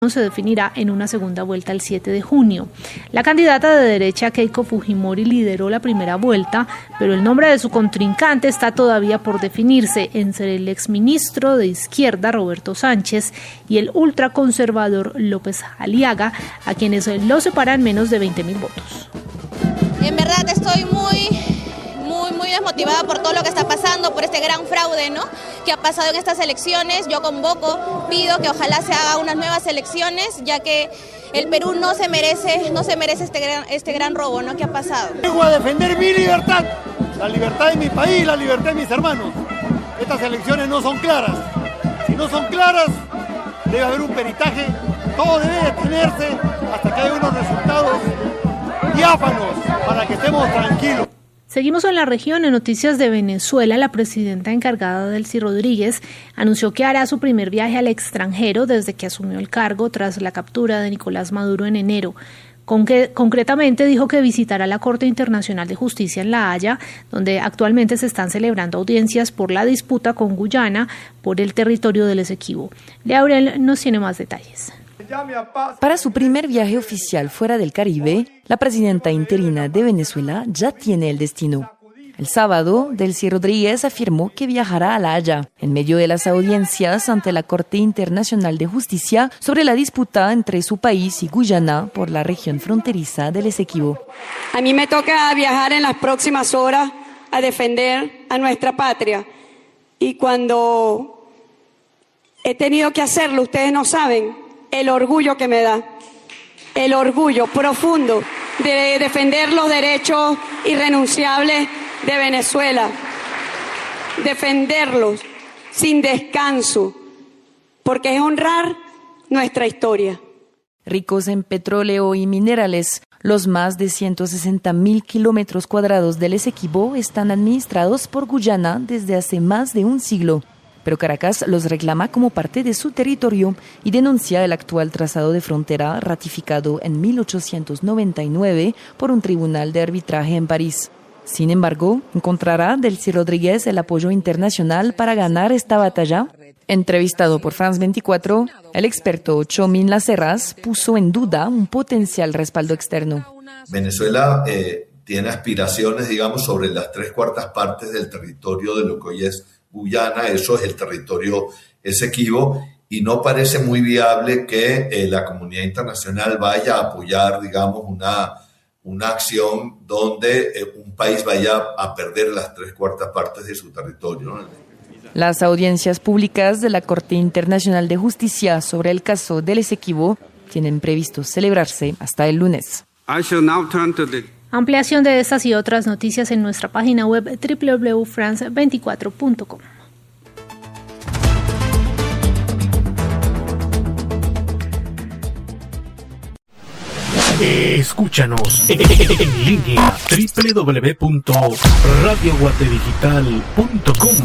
se definirá en una segunda vuelta el 7 de junio. La candidata de derecha Keiko Fujimori lideró la primera vuelta, pero el nombre de su contrincante está todavía por definirse entre el exministro de izquierda Roberto Sánchez y el ultraconservador López Aliaga, a quienes lo separan menos de 20.000 votos. En verdad estoy muy desmotivada por todo lo que está pasando, por este gran fraude, ¿no?, que ha pasado en estas elecciones. Yo convoco, pido que ojalá se hagan unas nuevas elecciones, ya que el Perú no se merece este gran robo, ¿no?, que ha pasado. Vengo a defender mi libertad, la libertad de mi país, la libertad de mis hermanos. Estas elecciones no son claras. Si no son claras, debe haber un peritaje, todo debe detenerse hasta que haya unos resultados diáfanos para que estemos tranquilos. Seguimos en la región. En noticias de Venezuela, la presidenta encargada, Delcy Rodríguez, anunció que hará su primer viaje al extranjero desde que asumió el cargo tras la captura de Nicolás Maduro en enero. Concretamente dijo que visitará la Corte Internacional de Justicia en La Haya, donde actualmente se están celebrando audiencias por la disputa con Guyana por el territorio del Esequibo. Lea Aurel nos tiene más detalles. Para su primer viaje oficial fuera del Caribe, la presidenta interina de Venezuela ya tiene el destino. El sábado, Delcy Rodríguez afirmó que viajará a La Haya, en medio de las audiencias ante la Corte Internacional de Justicia sobre la disputa entre su país y Guyana por la región fronteriza del Esequibo. A mí me toca viajar en las próximas horas a defender a nuestra patria. Y cuando he tenido que hacerlo, ustedes no saben el orgullo que me da, el orgullo profundo de defender los derechos irrenunciables de Venezuela, defenderlos sin descanso, porque es honrar nuestra historia. Ricos en petróleo y minerales, los más de 160.000 kilómetros cuadrados del Esequibo están administrados por Guyana desde hace más de un siglo. Pero Caracas los reclama como parte de su territorio y denuncia el actual trazado de frontera ratificado en 1899 por un tribunal de arbitraje en París. Sin embargo, ¿encontrará Delcy Rodríguez el apoyo internacional para ganar esta batalla? Entrevistado por France 24, el experto Chomín Lacerras puso en duda un potencial respaldo externo. Venezuela tiene aspiraciones, digamos, sobre las 3/4 partes del territorio de lo que hoy es Guyana, eso es el territorio Esequibo, y no parece muy viable que la comunidad internacional vaya a apoyar, digamos, una acción donde un país vaya a perder las 3/4 partes de su territorio, ¿no? Las audiencias públicas de la Corte Internacional de Justicia sobre el caso del Esequibo tienen previsto celebrarse hasta el lunes. Ampliación de estas y otras noticias en nuestra página web www.france24.com. Escúchanos en línea www.radioguatedigital.com.